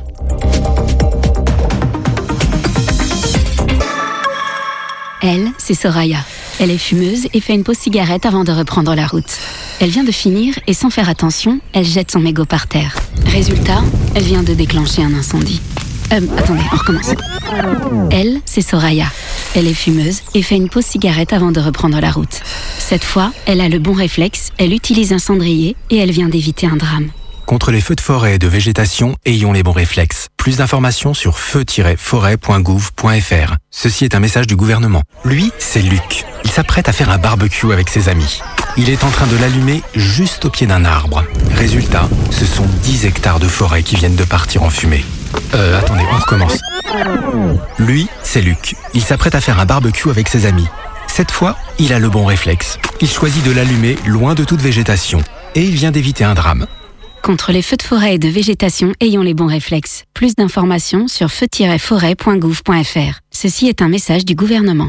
S13: Elle, c'est Soraya. Elle est fumeuse et fait une pause cigarette avant de reprendre la route. Elle vient de finir et sans faire attention, elle jette son mégot par terre. Résultat, elle vient de déclencher un incendie. Euh, attendez, on recommence. Elle, c'est Soraya. Elle est fumeuse et fait une pause cigarette avant de reprendre la route. Cette fois, elle a le bon réflexe, elle utilise un cendrier et elle vient d'éviter un drame.
S14: Contre les feux de forêt et de végétation, ayons les bons réflexes. Plus d'informations sur feu tiret forêt point gouv point f r. Ceci est un message du gouvernement. Lui, c'est Luc. Il s'apprête à faire un barbecue avec ses amis. Il est en train de l'allumer juste au pied d'un arbre. Résultat, ce sont dix hectares de forêt qui viennent de partir en fumée. Euh, attendez, on recommence. Lui, c'est Luc. Il s'apprête à faire un barbecue avec ses amis. Cette fois, il a le bon réflexe. Il choisit de l'allumer loin de toute végétation. Et il vient d'éviter un drame.
S13: Contre les feux de forêt et de végétation, ayons les bons réflexes. Plus d'informations sur feu tiret forêt point gouv point f r. Ceci est un message du gouvernement.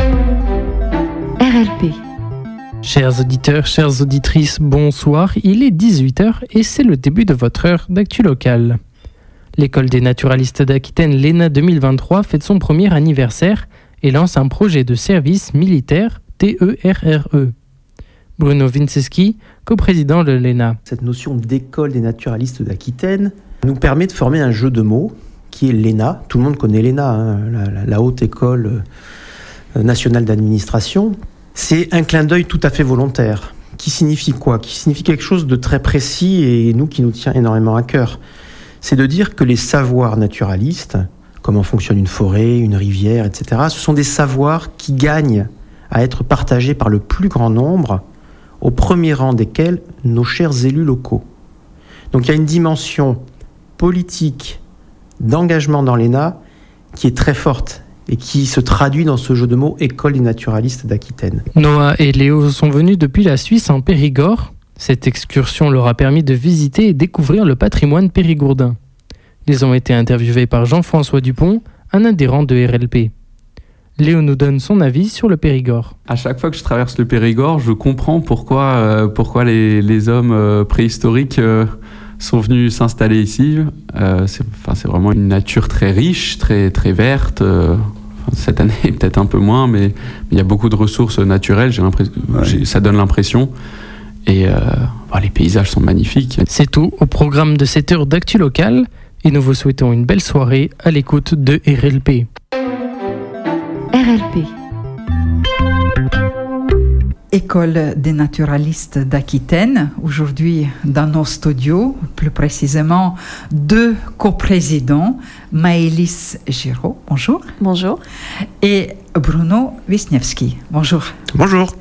S15: R L P. Chers auditeurs, chères auditrices, bonsoir. Il est dix-huit heures et c'est le début de votre heure d'actu locale. L'école des naturalistes d'Aquitaine, l'E N A deux mille vingt-trois, fête son premier anniversaire et lance un projet de service militaire T E R R E. Bruno Vinceski, coprésident de l'E N A.
S16: Cette notion d'école des naturalistes d'Aquitaine nous permet de former un jeu de mots qui est l'E N A. Tout le monde connaît l'E N A, hein, la, la, la haute école national d'administration, c'est un clin d'œil tout à fait volontaire. Qui signifie quoi ? Qui signifie quelque chose de très précis et nous qui nous tient énormément à cœur. C'est de dire que les savoirs naturalistes, comment fonctionne une forêt, une rivière, et cetera, ce sont des savoirs qui gagnent à être partagés par le plus grand nombre, au premier rang desquels nos chers élus locaux. Donc il y a une dimension politique d'engagement dans l'E N A qui est très forte et qui se traduit dans ce jeu de mots École des naturalistes d'Aquitaine.
S15: Noah et Léo sont venus depuis la Suisse en Périgord. Cette excursion leur a permis de visiter et découvrir le patrimoine périgourdin. Ils ont été interviewés par Jean-François Dupont, un adhérent de R L P. Léo nous donne son avis sur le Périgord.
S17: À chaque fois que je traverse le Périgord, je comprends pourquoi, euh, pourquoi les, les hommes euh, préhistoriques euh, sont venus s'installer ici. Euh, c'est, enfin, c'est vraiment une nature très riche, très, très verte. Euh, cette année, peut-être un peu moins, mais il y a beaucoup de ressources naturelles. J'ai l'impression, ouais. j'ai, ça donne l'impression. Et euh, bah, les paysages sont magnifiques.
S15: C'est tout au programme de cette heure d'actu locale. Et nous vous souhaitons une belle soirée à l'écoute de R L P.
S18: R L P. École des naturalistes d'Aquitaine. Aujourd'hui, dans nos studios, plus précisément, deux coprésidents, Maëlys Giraud, bonjour.
S19: Bonjour.
S18: Et Bruno Wisniewski, bonjour.
S16: Bonjour.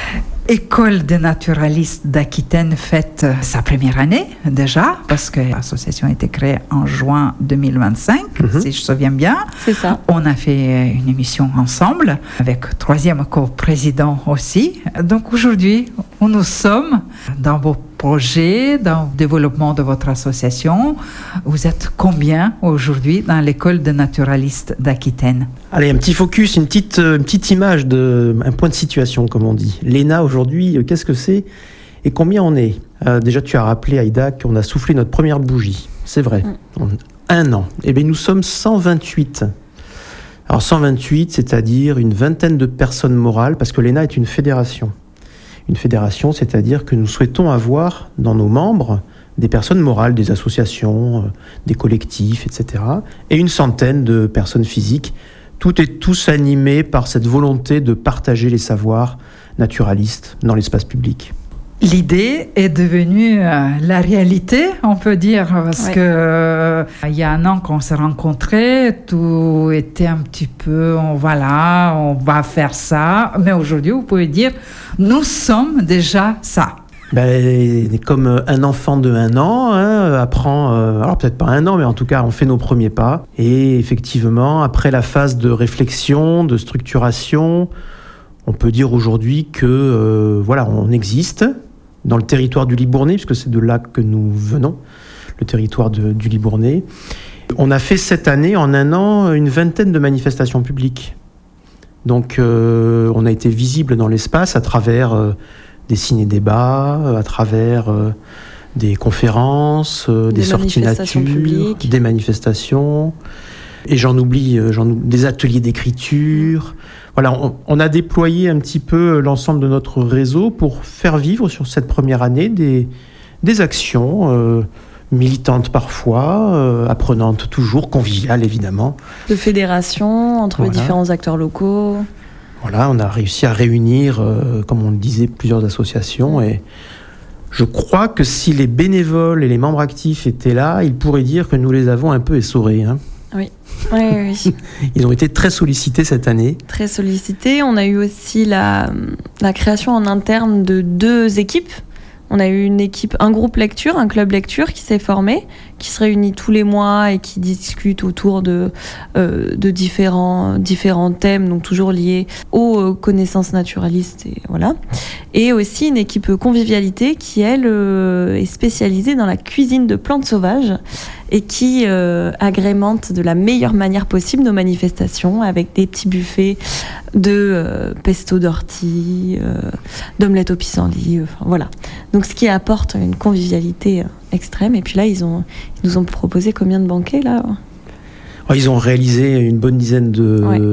S18: École des naturalistes d'Aquitaine fête sa première année déjà, parce que l'association a été créée en juin deux mille vingt-cinq, mm-hmm. si je me souviens bien.
S19: C'est ça.
S18: On a fait une émission ensemble, avec troisième co-président aussi. Donc aujourd'hui, où nous sommes dans vos projets, dans le développement de votre association. Vous êtes combien aujourd'hui dans l'école des naturalistes d'Aquitaine ?
S16: Allez, un petit focus, une petite, une petite image, de, un point de situation, comme on dit. L'E N A aujourd'hui, qu'est-ce que c'est et combien on est ? euh, Déjà, tu as rappelé, Aïda, qu'on a soufflé notre première bougie. C'est vrai. Mm. Un an. Eh bien, nous sommes cent vingt-huit. Alors, cent vingt-huit, c'est-à-dire une vingtaine de personnes morales, parce que l'E N A est une fédération. Une fédération, c'est-à-dire que nous souhaitons avoir dans nos membres des personnes morales, des associations, euh, des collectifs, et cetera, et une centaine de personnes physiques. Tout est tous animés par cette volonté de partager les savoirs naturalistes dans l'espace public.
S18: L'idée est devenue euh, la réalité, on peut dire, parce ouais. que euh, il y a un an qu'on s'est rencontrés, tout était un petit peu, on, voilà, on va faire ça, mais aujourd'hui, vous pouvez dire, nous sommes déjà ça.
S16: Ben, comme un enfant de un an hein, apprend, euh, alors peut-être pas un an, mais en tout cas, on fait nos premiers pas. Et effectivement, après la phase de réflexion, de structuration, on peut dire aujourd'hui que euh, voilà, on existe dans le territoire du Libournais, puisque c'est de là que nous venons, le territoire de, du Libournais. On a fait cette année, en un an, une vingtaine de manifestations publiques. Donc, euh, on a été visible dans l'espace à travers euh, des ciné-débats, à travers euh, des conférences, euh, des, des sorties nature, publiques. Des manifestations, et j'en oublie, euh, j'en, des ateliers d'écriture. Voilà, on, on a déployé un petit peu l'ensemble de notre réseau pour faire vivre sur cette première année des, des actions euh, militantes parfois, euh, apprenantes toujours, conviviales évidemment.
S19: De fédération entre voilà. les différents acteurs locaux.
S16: Voilà, on a réussi à réunir, euh, comme on le disait, plusieurs associations et je crois que si les bénévoles et les membres actifs étaient là, ils pourraient dire que nous les avons un peu essorés. Hein.
S19: Oui. Oui, oui.
S16: Ils ont été très sollicités cette année.
S19: Très sollicités. On a eu aussi la, la création en interne de deux équipes. On a eu une équipe, un groupe lecture, un club lecture qui s'est formé, qui se réunit tous les mois et qui discute autour de, euh, de différents, différents thèmes, donc toujours liés aux connaissances naturalistes. Et, voilà. Et aussi une équipe convivialité qui, elle, euh, est spécialisée dans la cuisine de plantes sauvages et qui euh, agrémente de la meilleure manière possible nos manifestations avec des petits buffets de euh, pesto d'ortie, euh, d'omelette au pissenlit, euh, enfin, voilà. Donc ce qui apporte une convivialité euh, extrême. Et puis là, ils, ont, ils nous ont proposé combien de banquets là ?
S16: Oh, ils ont réalisé une bonne dizaine de, ouais.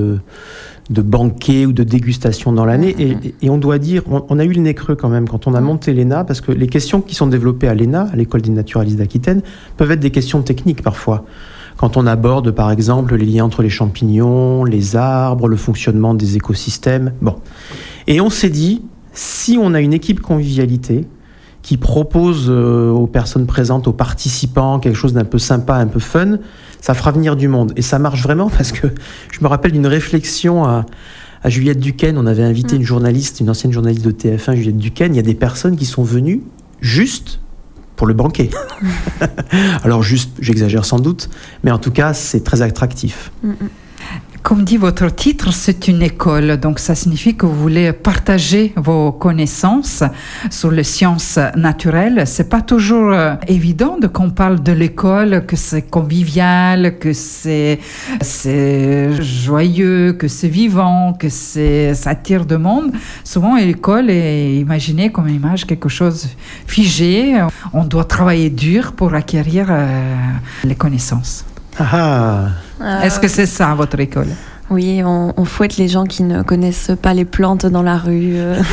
S16: de banquets ou de dégustations dans l'année. Mmh, et, et on doit dire, on, on a eu le nez creux quand même quand on a monté l'E N A, parce que les questions qui sont développées à l'E N A, à l'École des naturalistes d'Aquitaine, peuvent être des questions techniques parfois. quand on aborde par exemple les liens entre les champignons, les arbres, le fonctionnement des écosystèmes. Bon. Et on s'est dit, si on a une équipe convivialité qui propose euh, aux personnes présentes, aux participants, quelque chose d'un peu sympa, un peu fun, ça fera venir du monde. Et ça marche vraiment parce que je me rappelle d'une réflexion à, à Juliette Duquesne. On avait invité mmh. une journaliste, une ancienne journaliste de T F un, Juliette Duquesne. Il y a des personnes qui sont venues juste pour le banquet. Mmh. Alors juste, j'exagère sans doute, mais en tout cas, c'est très attractif.
S18: Mmh. Comme dit votre titre, c'est une école, donc ça signifie que vous voulez partager vos connaissances sur les sciences naturelles. C'est pas toujours euh, évident de qu'on parle de l'école, que c'est convivial, que c'est, c'est joyeux, que c'est vivant, que c'est, ça attire de monde. Souvent, l'école est imaginée comme une image, quelque chose figé. On doit travailler dur pour acquérir euh, les connaissances.
S16: Ah.
S18: Euh, Est-ce que c'est ça, votre école ?
S19: Oui, on, on fouette les gens qui ne connaissent pas les plantes dans la rue.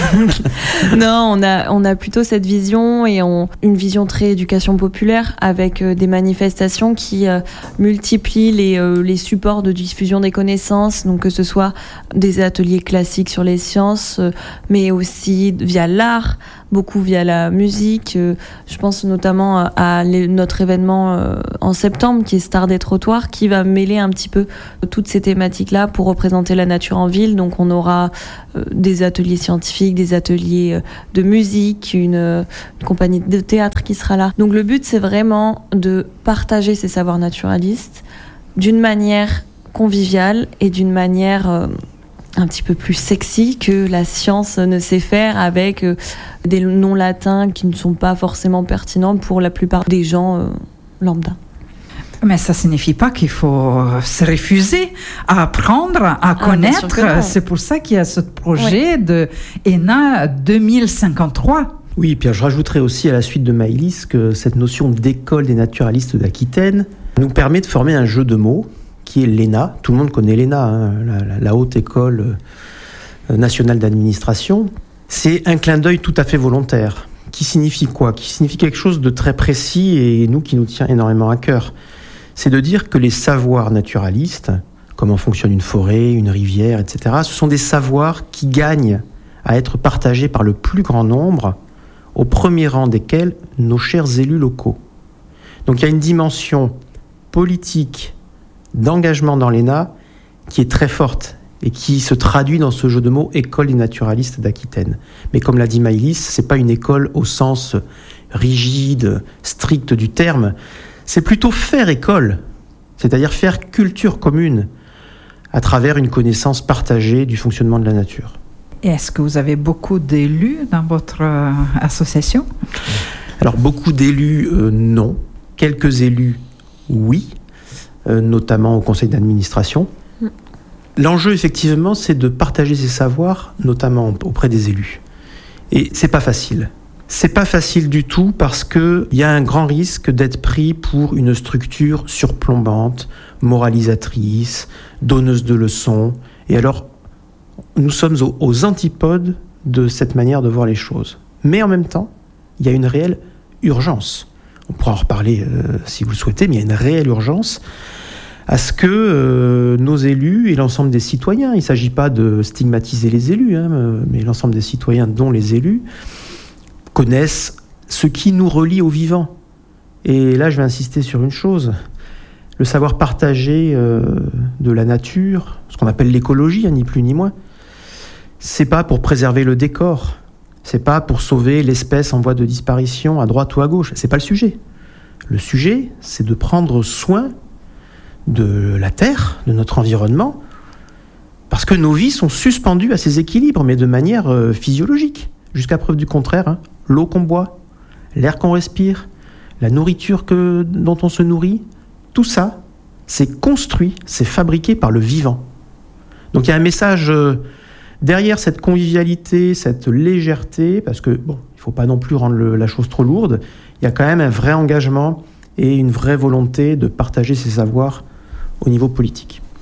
S19: Non, on a, on a plutôt cette vision et on, une vision très éducation populaire avec euh, des manifestations qui euh, multiplient les, euh, les supports de diffusion des connaissances, donc que ce soit des ateliers classiques sur les sciences, euh, mais aussi via l'art, beaucoup via la musique. Euh, je pense notamment à, à les, notre événement euh, en septembre qui est Star des trottoirs, qui va mêler un petit peu toutes ces thématiques-là pour représenter la nature en ville. Donc on aura euh, des ateliers scientifiques, des ateliers euh, de musique, une, euh, une compagnie de théâtre qui sera là. Donc le but, c'est vraiment de partager ces savoirs naturalistes d'une manière conviviale et d'une manière euh, un petit peu plus sexy que la science ne sait faire, avec euh, des noms latins qui ne sont pas forcément pertinents pour la plupart des gens euh, lambda.
S18: Mais ça ne signifie pas qu'il faut se refuser à apprendre, à ah, connaître. C'est pour ça qu'il y a ce projet oui. de E N A deux mille cinquante-trois.
S16: Oui, puis je rajouterais aussi à la suite de Maëlys que cette notion d'école des naturalistes d'Aquitaine nous permet de former un jeu de mots qui est l'E N A. Tout le monde connaît l'E N A, hein, la, la, la Haute École nationale d'administration. C'est un clin d'œil tout à fait volontaire. Qui signifie quoi ? Qui signifie quelque chose de très précis et nous qui nous tient énormément à cœur. C'est de dire que les savoirs naturalistes, comment fonctionne une forêt, une rivière, et cetera, ce sont des savoirs qui gagnent à être partagés par le plus grand nombre, au premier rang desquels nos chers élus locaux. Donc il y a une dimension politique d'engagement dans l'E N A qui est très forte et qui se traduit dans ce jeu de mots École des naturalistes d'Aquitaine. Mais comme l'a dit Maëlys, c'est pas une école au sens rigide, strict du terme. C'est plutôt faire école, c'est-à-dire faire culture commune à travers une connaissance partagée du fonctionnement de la nature.
S18: Et est-ce que vous avez beaucoup d'élus dans votre euh, association ?
S16: Alors beaucoup d'élus, euh, non. Quelques élus, oui, euh, notamment au conseil d'administration. Mm. L'enjeu, effectivement, c'est de partager ces savoirs, notamment auprès des élus. Et c'est pas facile. C'est pas facile du tout parce qu'il y a un grand risque d'être pris pour une structure surplombante, moralisatrice, donneuse de leçons. Et alors, nous sommes aux, aux antipodes de cette manière de voir les choses. Mais en même temps, il y a une réelle urgence. On pourra en reparler euh, si vous le souhaitez, mais il y a une réelle urgence à ce que euh, nos élus et l'ensemble des citoyens, il ne s'agit pas de stigmatiser les élus, hein, mais l'ensemble des citoyens, dont les élus, connaissent ce qui nous relie au vivant. Et là, je vais insister sur une chose. Le savoir partagé euh, de la nature, ce qu'on appelle l'écologie, hein, ni plus ni moins, c'est pas pour préserver le décor, c'est pas pour sauver l'espèce en voie de disparition à droite ou à gauche, c'est pas le sujet. Le sujet, c'est de prendre soin de la Terre, de notre environnement, parce que nos vies sont suspendues à ces équilibres, mais de manière euh, physiologique, jusqu'à preuve du contraire, hein. L'eau qu'on boit, l'air qu'on respire, la nourriture que, dont on se nourrit, tout ça, c'est construit, c'est fabriqué par le vivant. Donc il y a un message euh, derrière cette convivialité, cette légèreté, parce que, bon, il ne faut pas non plus rendre le, la chose trop lourde, il y a quand même un vrai engagement et une vraie volonté de partager ces savoirs au niveau politique.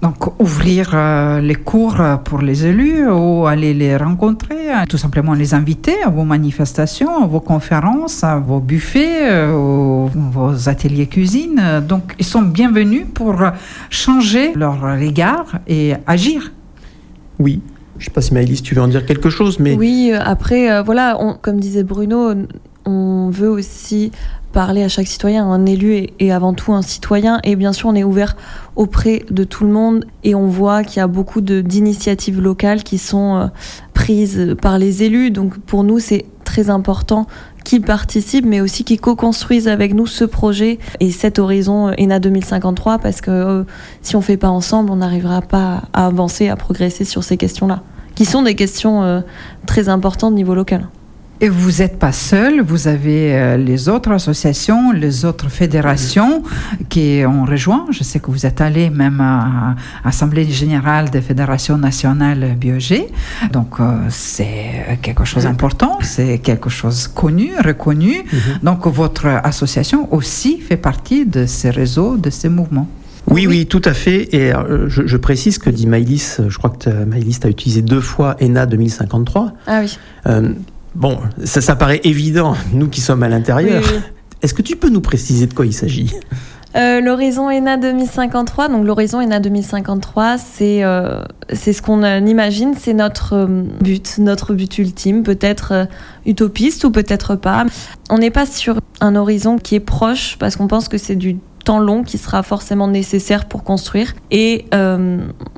S18: Donc, ouvrir euh, les cours pour les élus ou aller les rencontrer, tout simplement les inviter à vos manifestations, à vos conférences, à vos buffets, euh, aux, vos ateliers cuisine. Donc, ils sont bienvenus pour changer leur regard et agir.
S16: Oui. Je ne sais pas si Maëlys, tu veux en dire quelque chose, mais...
S19: Oui, après, euh, voilà, on, comme disait Bruno, on veut aussi parler à chaque citoyen. Un élu est, est avant tout un citoyen, et bien sûr, on est ouvert auprès de tout le monde, et on voit qu'il y a beaucoup de, d'initiatives locales qui sont euh, prises par les élus. Donc, pour nous, c'est très important qu'ils participent, mais aussi qu'ils co-construisent avec nous ce projet et cet horizon E N A deux mille cinquante-trois, parce que euh, si on ne fait pas ensemble, on n'arrivera pas à avancer, à progresser sur ces questions-là, qui sont des questions euh, très importantes au niveau local.
S18: Et vous n'êtes pas seul, vous avez euh, les autres associations, les autres fédérations qui ont rejoint. Je sais que vous êtes allé même à l'Assemblée générale des fédérations nationales Biogé. Donc, euh, c'est quelque chose d'important, c'est quelque chose connu, reconnu. Mm-hmm. Donc, votre association aussi fait partie de ces réseaux, de ces mouvements.
S16: Oui, oui, tout à fait. Et euh, je, je précise que dit Maëlys, je crois que Maëlys a utilisé deux fois E N A deux mille cinquante-trois.
S19: Ah oui.
S16: Euh, Bon, ça, ça paraît évident, nous qui sommes à l'intérieur. Oui, oui. Est-ce que tu peux nous préciser de quoi il s'agit ?
S19: euh, L'horizon E N A deux mille cinquante-trois, donc l'horizon E N A deux mille cinquante-trois, c'est, euh, c'est ce qu'on euh, imagine, c'est notre euh, but, notre but ultime, peut-être euh, utopiste ou peut-être pas. On n'est pas sur un horizon qui est proche, parce qu'on pense que c'est du temps long qui sera forcément nécessaire pour construire. Et... Euh,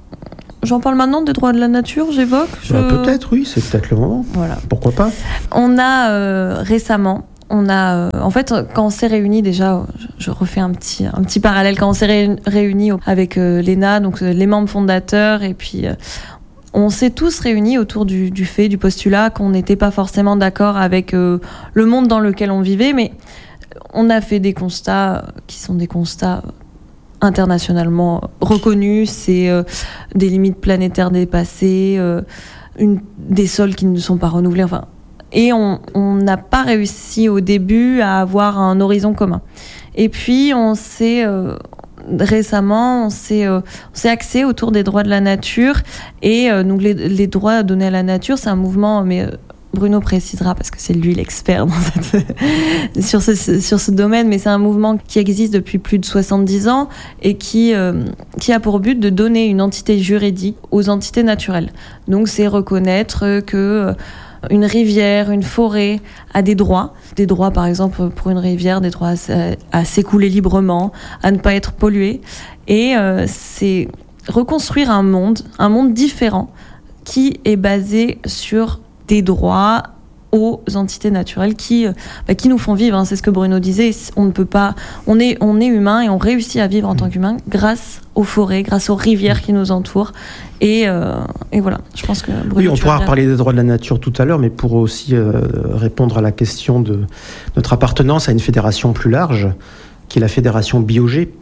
S19: J'en parle maintenant des droits de la nature, j'évoque je...
S16: bah, Peut-être, oui, c'est peut-être le moment.
S19: Voilà.
S16: Pourquoi pas ?
S19: On a euh, récemment, on a, euh, en fait, quand on s'est réunis, déjà, je, je refais un petit, un petit parallèle, quand on s'est ré, réunis avec euh, l'E N A, donc euh, les membres fondateurs, et puis euh, on s'est tous réunis autour du, du fait, du postulat qu'on n'était pas forcément d'accord avec euh, le monde dans lequel on vivait, mais on a fait des constats qui sont des constats internationalement reconnus, c'est euh, des limites planétaires dépassées, euh, une, des sols qui ne sont pas renouvelés, enfin, et on n'a pas réussi au début à avoir un horizon commun. Et puis on s'est euh, récemment, on s'est, euh, on s'est axé autour des droits de la nature, et euh, donc les, les droits donnés à la nature, c'est un mouvement, mais euh, Bruno précisera parce que c'est lui l'expert dans cette sur, ce, sur ce domaine, mais c'est un mouvement qui existe depuis plus de soixante-dix ans et qui, euh, qui a pour but de donner une entité juridique aux entités naturelles. Donc c'est reconnaître que une rivière, une forêt a des droits, des droits par exemple pour une rivière, des droits à, à s'écouler librement, à ne pas être polluée, et euh, c'est reconstruire un monde, un monde différent qui est basé sur des droits aux entités naturelles qui, bah, qui nous font vivre, hein. C'est ce que Bruno disait, on ne peut pas, on est, on est humain et on réussit à vivre en tant qu'humain grâce aux forêts, grâce aux rivières qui nous entourent, et, euh, et voilà, je pense que Bruno,
S16: oui, on pourra reparler des droits de la nature tout à l'heure, mais pour aussi euh, répondre à la question de notre appartenance à une fédération plus large, qui est la fédération Biogé,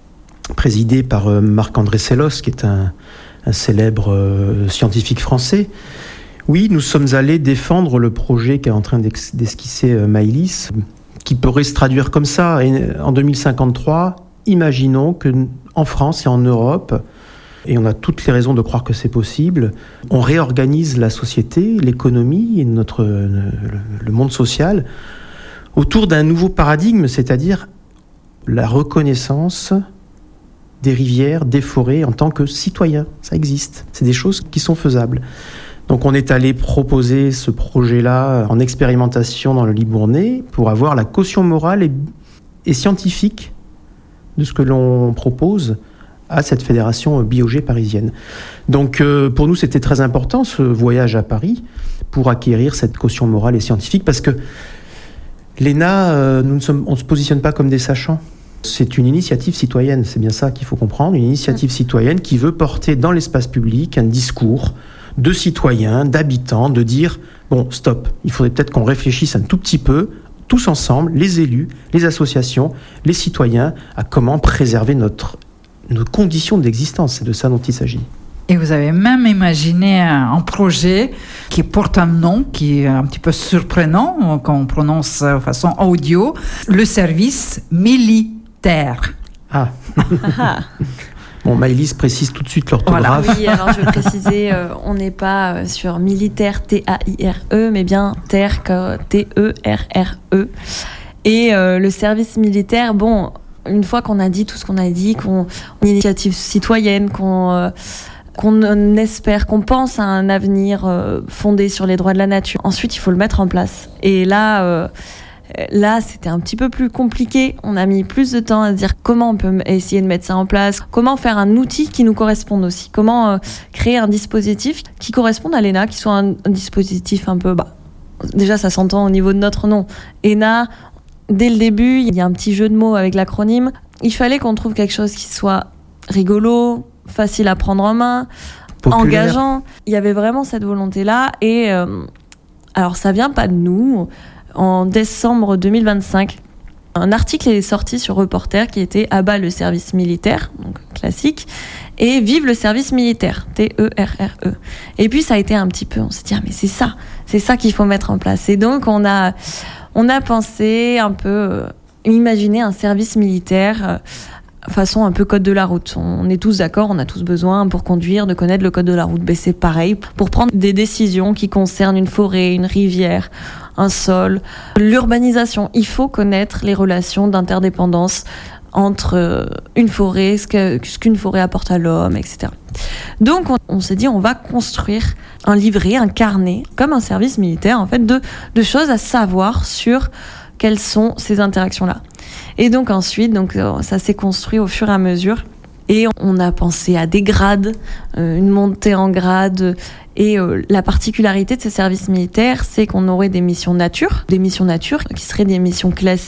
S16: présidée par euh, Marc-André Sellos, qui est un, un célèbre euh, scientifique français. Oui, nous sommes allés défendre le projet qu'est en train d'esquisser Maëlys, qui pourrait se traduire comme ça. En deux mille cinquante-trois, imaginons qu'en France et en Europe, et on a toutes les raisons de croire que c'est possible, on réorganise la société, l'économie et notre, le monde social autour d'un nouveau paradigme, c'est-à-dire la reconnaissance des rivières, des forêts en tant que citoyens. Ça existe. C'est des choses qui sont faisables. Donc on est allé proposer ce projet-là en expérimentation dans le Libournais pour avoir la caution morale et, et scientifique de ce que l'on propose à cette fédération Biogé parisienne. Donc euh, pour nous, c'était très important ce voyage à Paris pour acquérir cette caution morale et scientifique, parce que l'E N A, euh, nous ne sommes, on ne se positionne pas comme des sachants. C'est une initiative citoyenne, c'est bien ça qu'il faut comprendre, une initiative citoyenne qui veut porter dans l'espace public un discours de citoyens, d'habitants, de dire « bon, stop, il faudrait peut-être qu'on réfléchisse un tout petit peu, tous ensemble, les élus, les associations, les citoyens, à comment préserver notre, nos conditions d'existence. » C'est de ça dont il s'agit.
S18: Et vous avez même imaginé un projet qui porte un nom qui est un petit peu surprenant quand on prononce de façon audio, le service militaire.
S16: Ah. Bon, Bon, Maëlys précise tout de suite l'orthographe.
S19: Voilà. Oui, alors je vais préciser, euh, on n'est pas sur militaire T A I R E, mais bien terre T E R R E. Et euh, le service militaire, bon, une fois qu'on a dit tout ce qu'on a dit, qu'on une initiative citoyenne, qu'on euh, qu'on espère, qu'on pense à un avenir euh, fondé sur les droits de la nature. Ensuite, il faut le mettre en place. Et là, euh, là, c'était un petit peu plus compliqué. On a mis plus de temps à se dire comment on peut essayer de mettre ça en place, comment faire un outil qui nous corresponde aussi, comment euh, créer un dispositif qui corresponde à l'E N A, qui soit un, un dispositif un peu... Bah, déjà, ça s'entend au niveau de notre nom. E N A, dès le début, il y a un petit jeu de mots avec l'acronyme. Il fallait qu'on trouve quelque chose qui soit rigolo, facile à prendre en main, populaire, engageant. Il y avait vraiment cette volonté-là. Et euh, alors, ça vient pas de nous. En décembre deux mille vingt-cinq, un article est sorti sur Reporter qui était « Abat le service militaire », donc classique, et « Vive le service militaire », T E R R E. Et puis, ça a été un petit peu, on s'est dit « Ah, mais c'est ça, c'est ça qu'il faut mettre en place ». Et donc, on a, on a pensé un peu, euh, imaginer un service militaire euh, façon un peu code de la route. On est tous d'accord, on a tous besoin pour conduire de connaître le code de la route. Mais c'est pareil pour prendre des décisions qui concernent une forêt, une rivière, un sol, l'urbanisation. Il faut connaître les relations d'interdépendance entre une forêt, ce, que, ce qu'une forêt apporte à l'homme, et cetera. Donc on, on s'est dit on va construire un livret, un carnet, comme un service militaire en fait, de, de choses à savoir sur quelles sont ces interactions-là. Et donc ensuite, donc, ça s'est construit au fur et à mesure. Et on a pensé à des grades, euh, une montée en grade. Et euh, la particularité de ces services militaires, c'est qu'on aurait des missions nature, des missions nature qui seraient des missions classiques